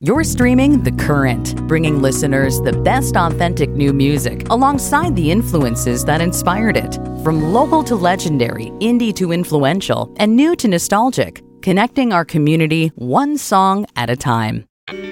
You're streaming The Current, bringing listeners the best authentic new music alongside the influences that inspired it. From local to legendary, indie to influential, and new to nostalgic, connecting our community one song at a time.